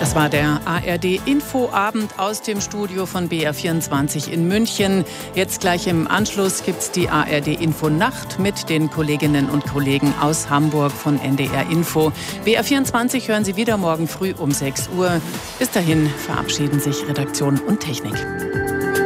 Das war der ARD-Infoabend aus dem Studio von BR24 in München. Jetzt gleich im Anschluss gibt es die ARD-Info-Nacht mit den Kolleginnen und Kollegen aus Hamburg von NDR Info. BR24 hören Sie wieder morgen früh um 6 Uhr. Bis dahin verabschieden sich Redaktion und Technik.